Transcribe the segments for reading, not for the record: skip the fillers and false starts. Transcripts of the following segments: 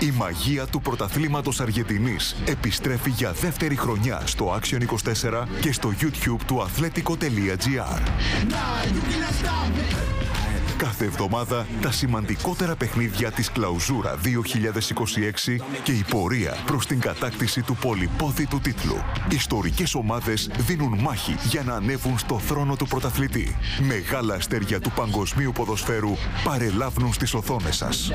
Η μαγεία του πρωταθλήματος Αργεντινής επιστρέφει για δεύτερη χρονιά στο Action 24 και στο YouTube του Athletico.gr. Κάθε εβδομάδα τα σημαντικότερα παιχνίδια της Κλαουζούρα 2026 και η πορεία προς την κατάκτηση του πολυπόθητου τίτλου. Ιστορικές ομάδες δίνουν μάχη για να ανέβουν στο θρόνο του πρωταθλητή. Μεγάλα αστέρια του παγκοσμίου ποδοσφαίρου παρελάβουν στις οθόνες σας.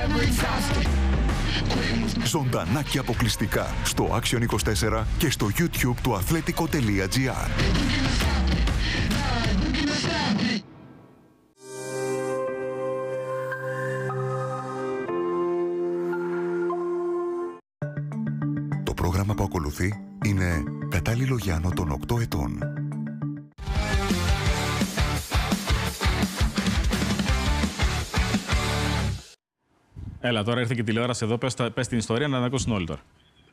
Ζωντανά και αποκλειστικά στο Action 24 και στο YouTube του Athletico.gr. Το πρόγραμμα που ακολουθεί είναι κατάλληλο για άνω των 8 ετών. Έλα, τώρα ήρθε και η τηλεόραση εδώ, πες την ιστορία να την ακούσουν όλοι τώρα.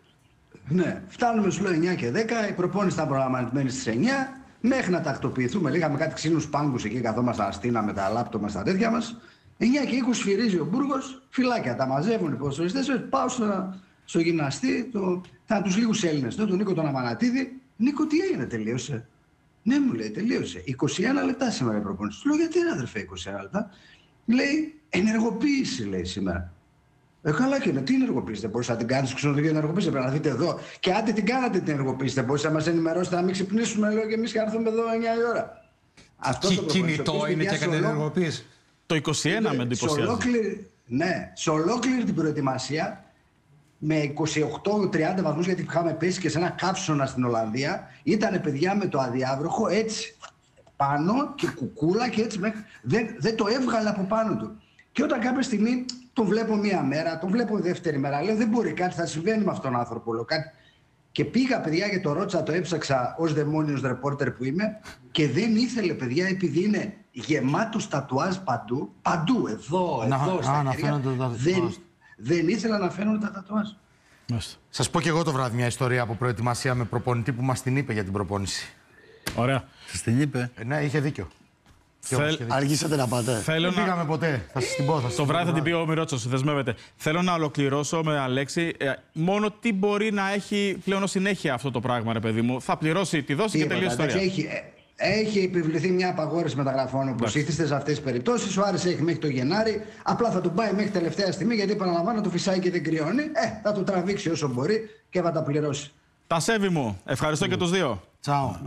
Ναι, φτάνουμε σου λέω 9 και 10, η προπόνηση ήταν προγραμματισμένη στις 9, μέχρι να τακτοποιηθούμε, λίγαμε κάτι ξύλους πάγκους εκεί, καθόμασταν στείναμε τα λάπτοπ μας, τα τέτοια μας. 9 και 20 σφυρίζει ο Μπούργος, φυλάκια, τα μαζεύουν οι ποδοσφαιριστές, πάω στο γυμναστή, θα τους λίγους Έλληνες, τον Νίκο τον Αμανατίδη. Νίκο, τι έγινε, τελείωσε? Ναι, μου λέει, τελείωσε. 21 λεπτά σήμερα η προπόνηση. Του λέω, γιατί ρε αδερφέ 21 λεπτά? Λέει, ενεργοποίηση λέει σήμερα. Καλά και είναι. Τι ενεργοποίηση? Δεν μπορούσα να την κάνει στο ξενοδοχείο ενεργοποίηση? Πρέπει να δείτε εδώ. Και άντε την κάνατε την ενεργοποίηση. Δεν μπορούσατε να μας ενημερώσετε να μην ξυπνήσουμε, λέω, και εμείς και έρθουμε εδώ 9 η ώρα. Αυτό το κινητό είναι και έκανε ενεργοποίηση. Το 21 με εντυπωσιάζει. Ναι, σε ολόκληρη την προετοιμασία με 28-30 βαθμούς, γιατί είχαμε πέσει και σε ένα καύσωνα στην Ολλανδία. Ήτανε παιδιά με το αδιάβροχο έτσι πάνω και κουκούλα και έτσι μέχρι. Δεν το έβγαλε από πάνω του. Και όταν κάποια στιγμή τον βλέπω μία μέρα, τον βλέπω δεύτερη μέρα, λέω δεν μπορεί, κάτι θα συμβαίνει με αυτόν τον άνθρωπο. Λέω, κάτι. Και πήγα παιδιά και το ρώτησα, το έψαξα ως δαιμόνιος ρεπόρτερ που είμαι και δεν ήθελε παιδιά, επειδή είναι γεμάτο τατουάζ παντού, εδώ, στα χέρια, δεν ήθελα να φαίνονται τα τατουάζ. Σας πω και εγώ το βράδυ μια ιστορία από προετοιμασία με προπονητή που μας την είπε για την προπόνηση. Ωραία. Σας την είπε? Ναι, είχε δίκιο. Αργήσατε να πάτε. Δεν πήγαμε ποτέ. Θα σας την πω. Το βράδυ θα την πει ο Μιρότσος, δεσμεύεται. Θέλω να ολοκληρώσω με Αλέξη. Μόνο τι μπορεί να έχει πλέον συνέχεια αυτό το πράγμα, ρε παιδί μου. Θα πληρώσει τη δόση και τελείωσε η ιστορία. Έχει επιβληθεί μια απαγόρευση μεταγραφών όπως ήθιστε σε αυτές τις περιπτώσεις. Ο Άρης έχει μέχρι το Γενάρη. Απλά θα τον πάει μέχρι τελευταία στιγμή, γιατί επαναλαμβάνω το φυσάει και δεν κρυώνει. Θα το τραβήξει όσο μπορεί και θα τα πληρώσει. Τα σέβη μου. Ευχαριστώ και τους δύο. Τσάου.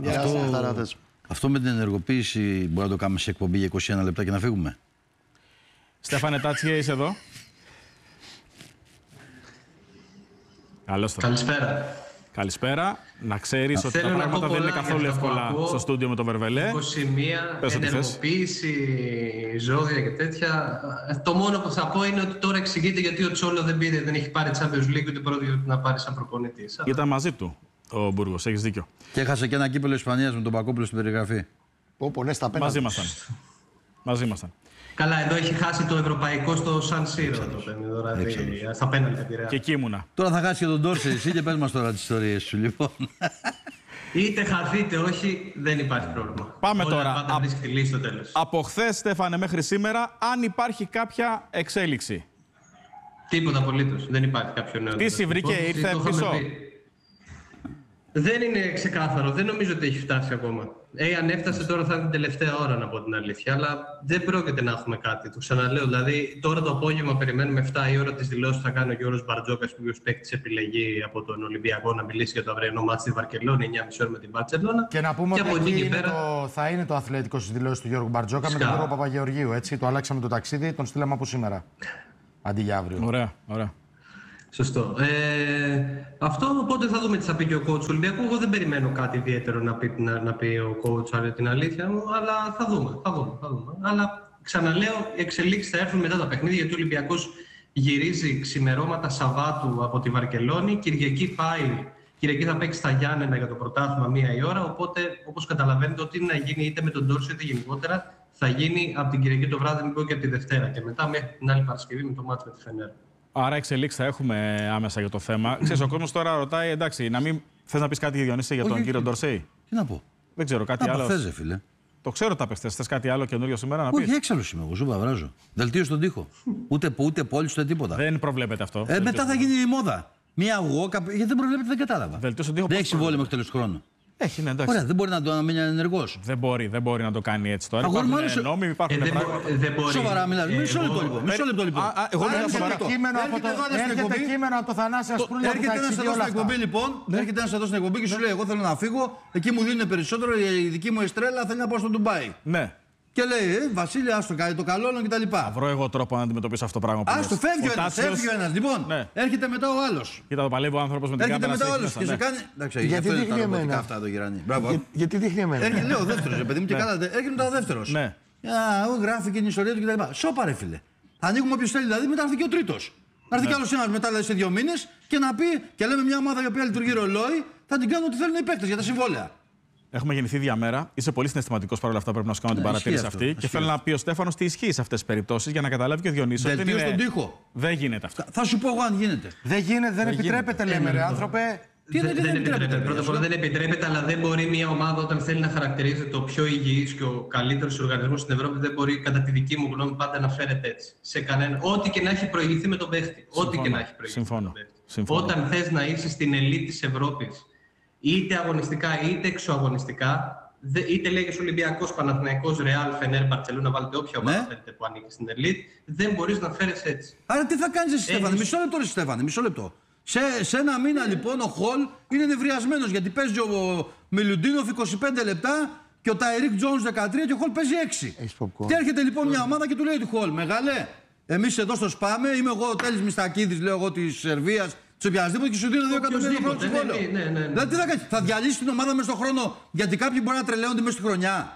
Αυτό με την ενεργοποίηση μπορεί να το κάνουμε σε εκπομπή για 21 λεπτά και να φύγουμε? Στέφανε Τάτσιε, είσαι εδώ? Καλώς το. Καλησπέρα. Καλησπέρα. Να ξέρεις ότι τα πράγματα δεν είναι καθόλου εύκολα στο στούντιο με τον Βερβελέ. 21, ενεργοποίηση, ζώδια και τέτοια. Το μόνο που θα πω είναι ότι τώρα εξηγείται γιατί ο Τσόλο δεν έχει πάρει Champions League ούτε πρώτη να πάρει σαν προπονητής. Ήταν μαζί του ο Μπούργος, έχεις δίκιο. Και έχασε και ένα κύπελλο Ισπανίας με τον Πακόπουλο στην περιγραφή. Ναι, στα πέναντι. Μαζί ήμασταν. Καλά, εδώ έχει χάσει το ευρωπαϊκό στο Σαν Σύρο. Στα πέναντι. Και εκεί ήμουνα. Τώρα θα χάσει και τον Ντόρσεϊ. Εσύ και πες μας τώρα τις ιστορίες σου, λοιπόν. Είτε χαθείτε όχι, δεν υπάρχει πρόβλημα. Πάμε τώρα. Βρίσκει τη λύση στο τέλος. Από χθες, Στέφανε, μέχρι σήμερα, αν υπάρχει κάποια εξέλιξη? Τίποτα απολύτως. Δεν υπάρχει κάποιο νέο. Τι βρήκε, ήρθε πίσω? Δεν είναι ξεκάθαρο. Δεν νομίζω ότι έχει φτάσει ακόμα. Αν έφτασε τώρα θα είναι την τελευταία ώρα, να πω την αλήθεια. Αλλά δεν πρόκειται να έχουμε κάτι. Το ξαναλέω. Δηλαδή, τώρα το απόγευμα περιμένουμε 7 η ώρα τις δηλώσεις που θα κάνει ο Γιώργος Μπαρτζόκας, που ο παίκτης επιλεγεί από τον Ολυμπιακό να μιλήσει για το αυριανό μάτς στη Βαρκελόνη, 9,5 ώρα με την Μπαρτσελόνα. Και να πούμε ότι εκεί θα είναι το αθλητικό στις δηλώσεις του Γιώργου Μπαρτζόκα με τον Γιώργο Παπαγεωργίου. Έτσι. Το αλλάξαμε το ταξίδι, τον στείλαμε από σήμερα. Αντί για αύριο. Ωραία, ωραία. Σωστό. Αυτό οπότε θα δούμε τι θα πει και ο coach του Ολυμπιακού. Εγώ δεν περιμένω κάτι ιδιαίτερο να πει ο coach, την αλήθεια μου, αλλά θα δούμε. Αλλά ξαναλέω, οι εξελίξεις θα έρθουν μετά τα παιχνίδια, γιατί ο Ολυμπιακός γυρίζει ξημερώματα Σαββάτου από τη Βαρκελόνη. Κυριακή θα παίξει στα Γιάννενα για το πρωτάθλημα 1 η ώρα. Οπότε, όπως καταλαβαίνετε, ό,τι να γίνει είτε με τον Ντόρση είτε γενικότερα, θα γίνει από την Κυριακή το βράδυ, μην πω και από τη Δευτέρα. Και μετά μέχρι την άλλη Παρασκευή με το μάτς με τη Φενέρ. Άρα εξελίξεις θα έχουμε άμεσα για το θέμα. Ξέρεις, ο κόσμος τώρα ρωτάει, εντάξει, να μην θες να πεις κάτι, Διονύση, για τον κύριο Ντορσέι? Τι να πω? Δεν ξέρω, κάτι άλλο. Απαθέζε, φίλε. Το ξέρω τα παίχτες. Θες κάτι άλλο καινούριο σήμερα να πεις? Όχι, έξαλλος είμαι εγώ, σου βαβράζω. Δελτίο στον τοίχο. Ούτε πόλη, ούτε τίποτα. Δεν προβλέπεται αυτό. Μετά θα γίνει η μόδα. Μία walk-up, γιατί δεν προβλέπεται, δεν κατάλαβα. Βελτίο στον τοίχο. Δεν έχει συμβόλαιο μέχρι τέλος του χρόνου. Έχει, ναι, εντάξει. Ωραία, δεν μπορεί να μείνει ενεργός. Δεν μπορεί να το κάνει έτσι τώρα. Υπάρχουν νόμοι, υπάρχουν πράγματα. Δεν μπορεί. Σοβαρά μιλάς. Μισό λεπτό λοιπόν. Εγώ μιλάω σοβαρά. Έρχεται κείμενο από το Θανάση Ασπρούλη. Έρχεται ένας εδώ στην εκπομπή λοιπόν. Έρχεται ένας εδώ στην εκπομπή και σου λέει: εγώ θέλω να φύγω. Εκεί μου δίνουν περισσότερο. Η δική μου εστρέλα θέλει να πάω στο Ντουμπάι. Ναι. Και λέει: Βασίλη, άστο το καλό κτλ. Θα βρω εγώ τρόπο να αντιμετωπίσω αυτό το πράγμα. Άστο, φεύγει ο ένας. Λοιπόν, έρχεται μετά ο άλλος. Κοίτα το παλεύει ο άνθρωπος με την κάμερα. Έρχεται μετά ο άλλος και σε κάνει. Εντάξει, γιατί δείχνει εμένα αυτά εδώ γυράνει. Γιατί δείχνει εμένα. Λέω δεύτερος, παιδί μου, και καλά. Έρχεται μετά ο δεύτερος. Γράφει και την ιστορία του κτλ. Σώπα, ρε φίλε. Ανοίγουμε όποιος θέλει, δηλαδή μετά έρθει και ο τρίτος. Να έρθει κι άλλος ένας μετά δηλαδή, σε 2 μήνες και να πει και λέμε μια ομάδα η οποία λειτουργεί ρολόι, θα την κάνουν ό,τι θέλουν οι παίκτες για τα συμβόλαια. Έχουμε γεννηθεί διαμέρα. Είσαι πολύ συναισθηματικός παρόλα αυτά. Πρέπει να σου κάνω την παρατήρηση αυτή. Και θέλω να πει ο Στέφανος τι ισχύει σε αυτές τις περιπτώσεις για να καταλάβει και ο Διονύσης. Δελτίο στον τοίχο. Δεν γίνεται αυτό. Θα σου πω εγώ αν γίνεται. Δεν γίνεται, δεν επιτρέπεται, λέμε, ρε άνθρωπε. Δεν επιτρέπεται. Πρώτα απ' όλα δεν επιτρέπεται, αλλά δεν μπορεί μια ομάδα όταν θέλει να χαρακτηρίζεται το πιο υγιής και ο καλύτερος οργανισμός στην Ευρώπη, δεν μπορεί κατά τη δική μου γνώμη πάντα να φέρεται έτσι. Σε κανένα. Ό,τι και να έχει προηγηθεί με τον παίχτη. Ό,τι και να έχει προηγηθεί. Συμφωνώ. Όταν θες να είσαι στην ελίτ της Ευρώπης, είτε αγωνιστικά είτε εξωαγωνιστικά, είτε λέγεις Ολυμπιακός, Παναθηναϊκός, Ρεάλ, Φενέρ, Μπαρτσελόνα, βάλτε όποια ομάδα θέλετε που ανήκει στην ελίτ, δεν μπορείς να φέρεις έτσι. Άρα τι θα κάνεις εσύ, Στέφανε? Μισό λεπτό. Σε ένα μήνα λοιπόν ο Χολ είναι νευριασμένος γιατί παίζει ο Μιλουντίνοφ 25 λεπτά και ο Ταϊρίκ Τζόνς 13 και ο Χολ παίζει 6. Και έρχεται λοιπόν μια ομάδα και του λέει του Χολ: μεγάλε, εμείς εδώ στο σπάμε, είμαι εγώ ο Τέλης Μιστακίδης, λέω εγώ της Σερβίας, της οποιασδήποτε και σου δίνω 2 εκατομμύρια ευρώ συμβόλαιο. Δηλαδή τι θα κάνεις? Θα διαλύσεις την ομάδα μέσα στον χρόνο γιατί κάποιοι μπορεί να τρελαίνονται μέσα στη χρονιά?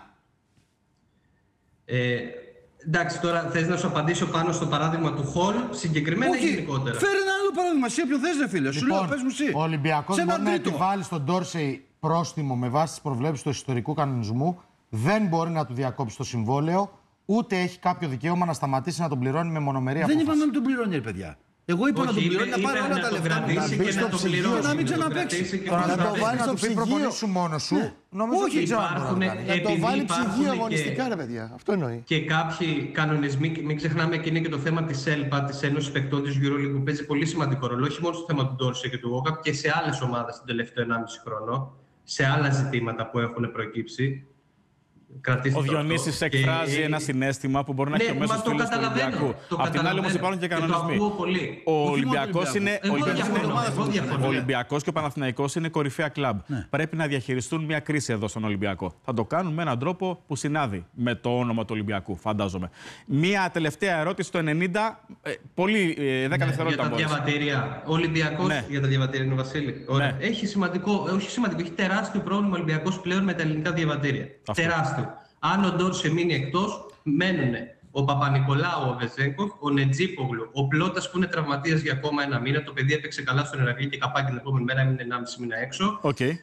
Εντάξει, τώρα θες να σου απαντήσω πάνω στο παράδειγμα του Χολ συγκεκριμένα ή γενικότερα? Φέρε ένα άλλο παράδειγμα, εσύ ποιο θες, ρε φίλε. Σου λέω, πες μου εσύ. Ο Ολυμπιακός μπορεί να επιβάλλει στον Ντόρσεϊ πρόστιμο με βάση τις προβλέψεις του ιστορικού κανονισμού, δεν μπορεί να του διακόψει το συμβόλαιο, ούτε έχει κάποιο δικαίωμα να σταματήσει να τον πληρώνει με μονομερή απόφαση. Δεν είπαμε να τον πληρώνει, ρε παιδιά. Εγώ είπα να τον πληρώνει, να πάρει όλα τα λεφτά του, να μην ξαναπαίξει. Να το βάλει στο ψυγείο σου μόνο σου. Νομίζω ότι να το βάλει ψυγείο αγωνιστικά, ρε παιδιά. Αυτό εννοεί. Και κάποιοι κανονισμοί, μην ξεχνάμε και είναι και το θέμα της ΕΛΠΑ, της Ένωσης Παικτών της EuroLeague, που παίζει πολύ σημαντικό ρόλο, όχι μόνο στο θέμα του Ντόρσε και του Γόκαπ και σε άλλες ομάδες τον τελευταίο 1,5 χρόνο, σε άλλα ζητήματα που έχουν προκύψει. Ο Διονύσης εκφράζει ένα συναίσθημα που μπορεί να έχει ο μέσος φίλος του Ολυμπιακού. Απ' την άλλη όμως υπάρχουν και κανονισμοί. Ο Ολυμπιακός και ο Παναθηναϊκός είναι κορυφαία κλαμπ. Πρέπει να διαχειριστούν μια κρίση εδώ στον Ολυμπιακό. Θα το κάνουν με έναν τρόπο που συνάδει με το όνομα του Ολυμπιακού, φαντάζομαι. Μια τελευταία ερώτηση το 90, πολύ 10 δευτερόλεπτα. Για τα διαβατήρια. Ο Ολυμπιακός για τα διαβατήρια είναι ο Βασίλη. Έχει σημαντικό, έχει τεράστιο πρόβλημα ο Ολυμπιακός πλέον με τα ελληνικά διαβατήρια. Τεράστιο. Αν ο Ντόρσε μείνει εκτός, μένουν ο Παπα-Νικολάου, ο Βεζέγκοφ, ο Νετζίπογλου, ο Πλώτας που είναι τραυματίας για ακόμα 1 μήνα. Το παιδί έπαιξε καλά στον Ηρακλή και καπάκι την επόμενη μέρα έμεινε 1,5 μήνα έξω.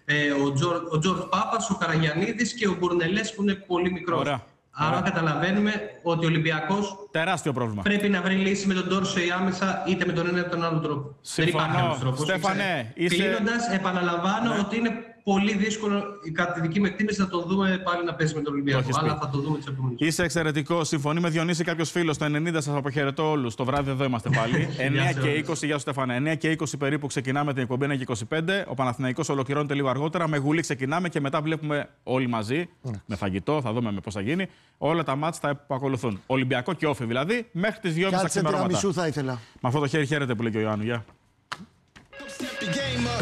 Ο Τζορτ Πάπας, ο Καραγιαννίδης και ο Μπουρνελές που είναι πολύ μικρός. Άρα καταλαβαίνουμε ότι ο Ολυμπιακός τεράστιο πρόβλημα. Πρέπει να βρει λύση με τον Ντόρσε άμεσα είτε με τον ένα είτε τον άλλο τρόπο. Συμφωνώ. Δεν υπάρχει άλλος τρόπος. Στέφανε, κλείνοντας, επαναλαμβάνω ότι είναι πολύ δύσκολο κατά τη δική μου εκτίμηση να το δούμε πάλι να παίζει με τον Ολυμπιακό. Αλλά θα το δούμε τις επόμενες. Είσαι εξαιρετικό. Συμφωνεί με Διονύση κάποιος φίλος. Το 90 σας αποχαιρετώ όλους. Το βράδυ εδώ είμαστε πάλι. 9 και 20, γεια σου Στέφανε. 9 και 20 περίπου ξεκινάμε την εκπομπή, 1 και 25. Ο Παναθηναϊκός ολοκληρώνεται λίγο αργότερα. Με γουλή ξεκινάμε και μετά βλέπουμε όλοι μαζί. Με φαγητό, θα δούμε πώς θα γίνει. Όλα τα μάτς που ακολουθούν. Ολυμπιακό και Όφη δηλαδή μέχρι τις 2.30 τα ξημερώματα. Θα ήθελα. Με αυτό το χέρι χαίρετε που λέει και ο Ιωάννου. Γεια.